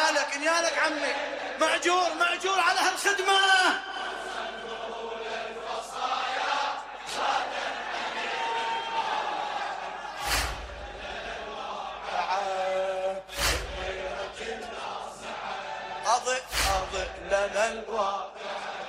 نيالك عمي، مأجور على هالخدمة. أضئ لنا الواقع،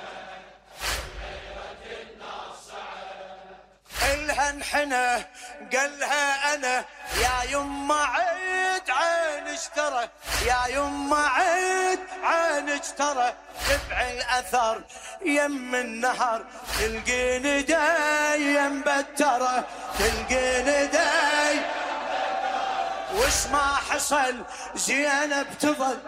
إلها انحنى قالها أنا يا يما عيد عينك ترى، يا يما عيد عينك ترى، تبع الأثر يم النهر تلقيني دايم بترى، تلقيني دايم وش ما حصل زينب تظل.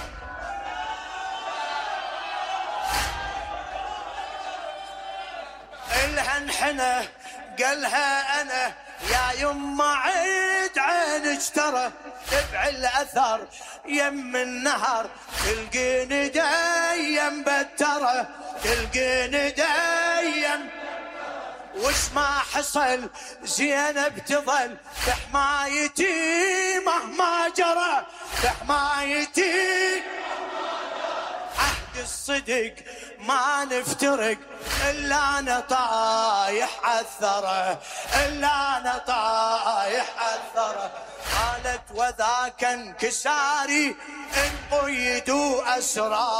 إلها انحنى قالها أنا يا يما عيد عينك ترى، تبع الأثر يم النهر تلقيني دايم بترى، تلقيني دايم وش ما حصل زينب تظل بحمايتي مهما جرى، بحمايتي عهد الصدق ما نفترق، إلا أنا طايح عالثرى، إلا أنا طايح عالثرى. قالت وذاك انكساري إن قيدوا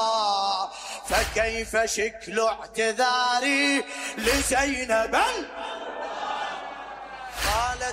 أسرى، فكيف شكل اعتذاري لزينب